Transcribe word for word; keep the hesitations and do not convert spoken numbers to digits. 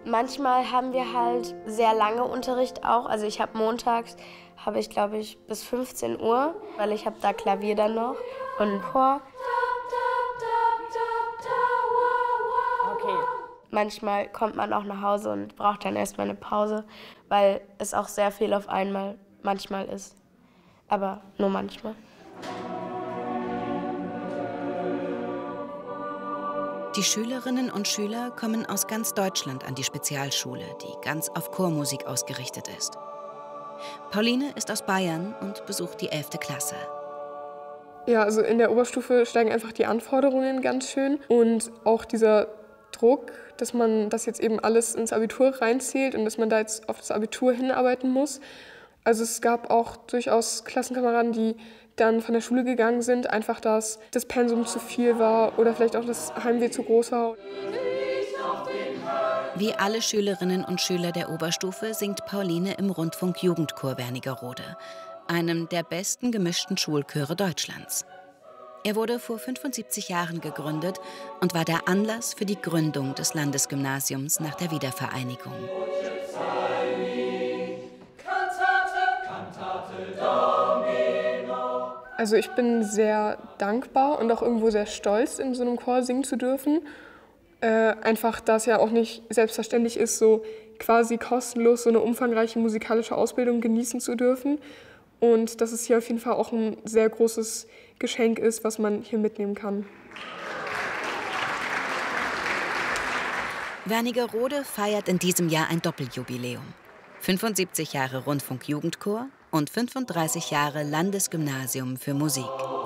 Manchmal haben wir halt sehr lange Unterricht auch. Also ich habe montags, habe ich glaube ich bis fünfzehn Uhr, weil ich habe da Klavier dann noch und Chor. Okay. Manchmal kommt man auch nach Hause und braucht dann erstmal eine Pause, weil es auch sehr viel auf einmal manchmal ist. Aber nur manchmal. Die Schülerinnen und Schüler kommen aus ganz Deutschland an die Spezialschule, die ganz auf Chormusik ausgerichtet ist. Pauline ist aus Bayern und besucht die elfte Klasse. Ja, also in der Oberstufe steigen einfach die Anforderungen ganz schön und auch dieser Druck, dass man das jetzt eben alles ins Abitur reinzählt und dass man da jetzt auf das Abitur hinarbeiten muss. Also es gab auch durchaus Klassenkameraden, die dann von der Schule gegangen sind, einfach dass das Pensum zu viel war oder vielleicht auch das Heimweh zu groß war. Wie alle Schülerinnen und Schüler der Oberstufe singt Pauline im Rundfunk-Jugendchor Wernigerode, einem der besten gemischten Schulchöre Deutschlands. Er wurde vor fünfundsiebzig Jahren gegründet und war der Anlass für die Gründung des Landesgymnasiums nach der Wiedervereinigung. Also ich bin sehr dankbar und auch irgendwo sehr stolz, in so einem Chor singen zu dürfen. Äh, einfach, da es ja auch nicht selbstverständlich ist, so quasi kostenlos so eine umfangreiche musikalische Ausbildung genießen zu dürfen. Und dass es hier auf jeden Fall auch ein sehr großes Geschenk ist, was man hier mitnehmen kann. Wernigerode feiert in diesem Jahr ein Doppeljubiläum. fünfundsiebzig Jahre Rundfunk-Jugendchor und fünfunddreißig Jahre Landesgymnasium für Musik.